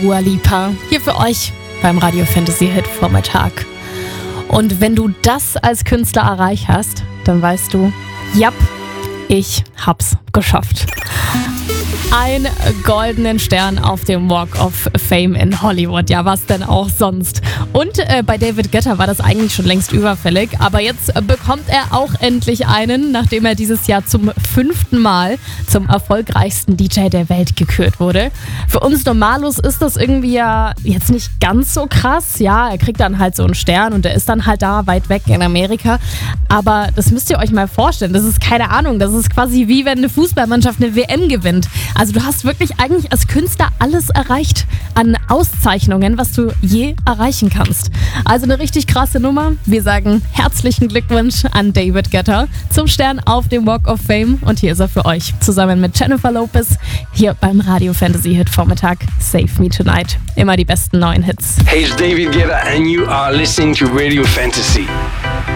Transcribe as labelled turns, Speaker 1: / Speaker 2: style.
Speaker 1: Dua Lipa. Hier für euch beim Radio Fantasy Hit Vormittag. Und wenn du das als Künstler erreicht hast, dann weißt du, japp, ich hab's geschafft. Einen goldenen Stern auf dem Walk of Fame in Hollywood. Ja, was denn auch sonst? Und bei David Guetta war das eigentlich schon längst überfällig. Aber jetzt bekommt er auch endlich einen, nachdem er dieses Jahr zum 5. Mal zum erfolgreichsten DJ der Welt gekürt wurde. Für uns Normalos ist das irgendwie ja jetzt nicht ganz so krass. Ja, er kriegt dann halt so einen Stern und er ist dann halt da weit weg in Amerika. Aber das müsst ihr euch mal vorstellen. Das ist keine Ahnung. Das ist quasi wie wenn eine Fußballmannschaft eine WM gewinnt. Also du hast wirklich eigentlich als Künstler alles erreicht an Auszeichnungen, was du je erreichen kannst. Also eine richtig krasse Nummer. Wir sagen herzlichen Glückwunsch an David Guetta zum Stern auf dem Walk of Fame. Und hier ist er für euch, zusammen mit Jennifer Lopez, hier beim Radio Fantasy Hit Vormittag. Save Me Tonight. Immer die besten neuen Hits.
Speaker 2: Hey, it's David Guetta and you are listening to Radio Fantasy.